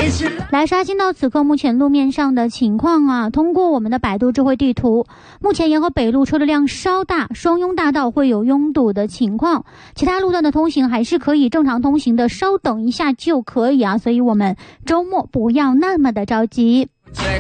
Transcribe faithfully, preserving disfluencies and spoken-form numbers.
来刷新到此刻目前路面上的情况啊，通过我们的百度智慧地图，目前沿河北路车流量稍大，双拥大道会有拥堵的情况，其他路段的通行还是可以正常通行的，稍等一下就可以啊，所以我们周末不要那么的着急。